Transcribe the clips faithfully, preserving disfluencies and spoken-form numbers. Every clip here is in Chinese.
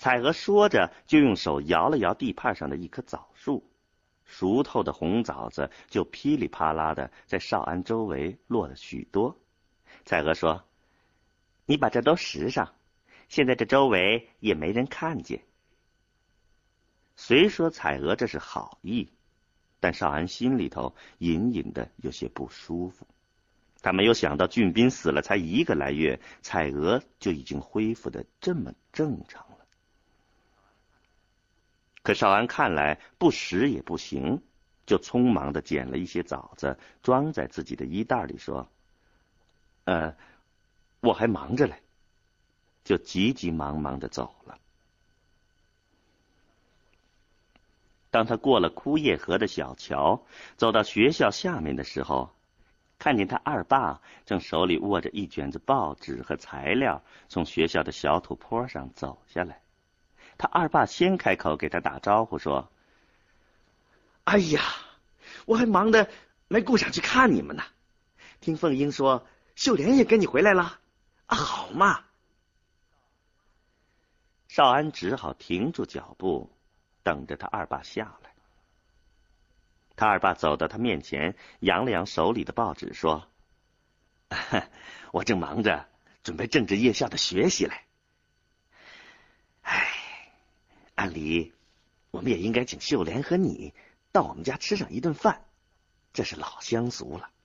彩娥说着，就用手摇了摇地畔上的一棵枣树，熟透的红枣子就噼里啪啦的在少安周围落了许多。彩娥说：“你把这都拾上，现在这周围也没人看见。”虽说彩娥这是好意，但少安心里头隐隐的有些不舒服。他没有想到俊斌死了才一个来月，彩娥就已经恢复的这么正常了。可少安看来不拾也不行，就匆忙的捡了一些枣子，装在自己的衣袋里，说：“呃，我还忙着嘞。”就急急忙忙的走了。当他过了枯叶河的小桥，走到学校下面的时候，看见他二爸正手里握着一卷子报纸和材料，从学校的小土坡上走下来。他二爸先开口给他打招呼说：“哎呀，我还忙得没顾上去看你们呢。听凤英说秀莲也跟你回来了啊，好嘛。”少安只好停住脚步，等着他二爸下来。他二爸走到他面前，扬了扬手里的报纸，说：“我正忙着准备政治夜校的学习嘞。哎，按理我们也应该请秀莲和你到我们家吃上一顿饭，这是老乡俗了。”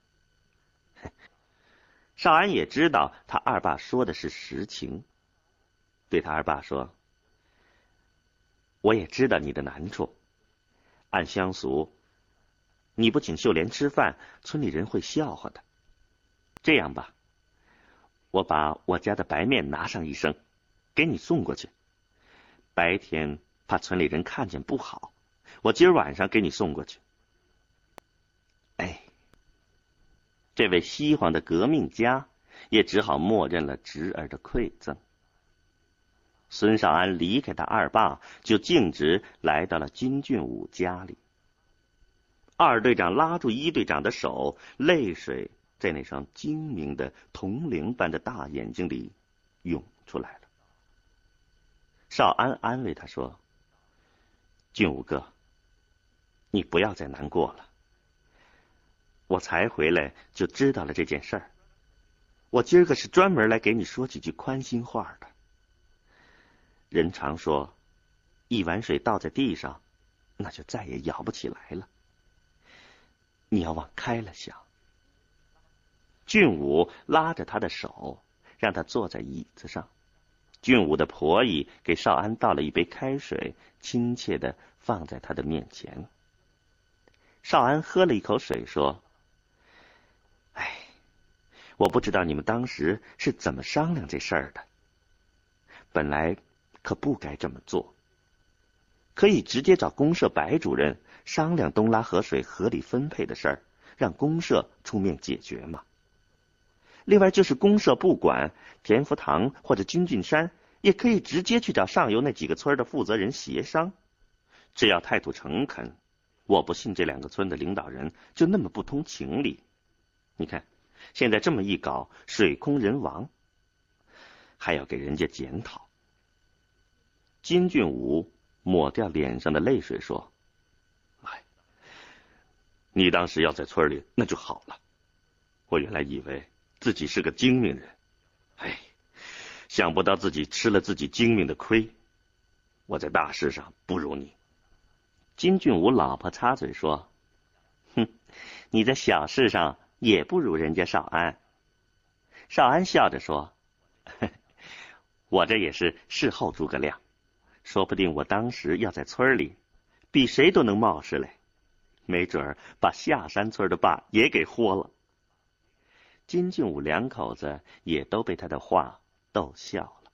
少安也知道他二爸说的是实情，对他二爸说：“我也知道你的难处，按乡俗，你不请秀莲吃饭，村里人会笑话的。这样吧，我把我家的白面拿上一升，给你送过去。白天怕村里人看见不好，我今儿晚上给你送过去。”哎，这位西黄的革命家也只好默认了侄儿的馈赠。孙少安离开他二爸，就径直来到了金俊武家里。二队长拉住一队长的手，泪水在那双精明的铜铃般的大眼睛里涌出来了。少安安慰他说：“俊武哥，你不要再难过了。我才回来就知道了这件事儿，我今儿个是专门来给你说几句宽心话的。人常说，一碗水倒在地上，那就再也舀不起来了。你要往开了想。”俊武拉着他的手，让他坐在椅子上。俊武的婆姨给少安倒了一杯开水，亲切地放在他的面前。少安喝了一口水，说：“哎，我不知道你们当时是怎么商量这事儿的。本来可不该这么做，可以直接找公社白主任商量东拉河水合理分配的事儿，让公社出面解决嘛。另外就是公社不管，田福堂或者金俊山也可以直接去找上游那几个村的负责人协商。只要态度诚恳，我不信这两个村的领导人就那么不通情理。你看现在这么一搞，水空人亡，还要给人家检讨。”金俊武抹掉脸上的泪水说：“哎，你当时要在村里那就好了。我原来以为自己是个精明人，哎，想不到自己吃了自己精明的亏。我在大事上不如你。”金俊武老婆插嘴说：“哼，你在小事上也不如人家少安。”少安笑着说：“我这也是事后诸葛亮，说不定我当时要在村里，比谁都能冒失嘞，没准儿把下山村的爸也给豁了。”金俊武两口子也都被他的话逗笑了。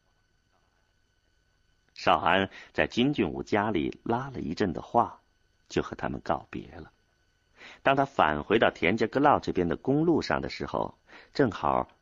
少安在金俊武家里拉了一阵的话，就和他们告别了。当他返回到田家阁老这边的公路上的时候，正好